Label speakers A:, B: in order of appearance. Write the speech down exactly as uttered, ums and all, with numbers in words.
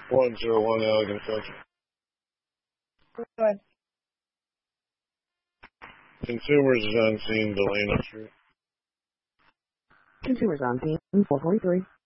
A: one zero one Allegan Country.
B: Go ahead.
A: Consumers is on scene, Delano Street.
C: Consumers on scene, four forty-three.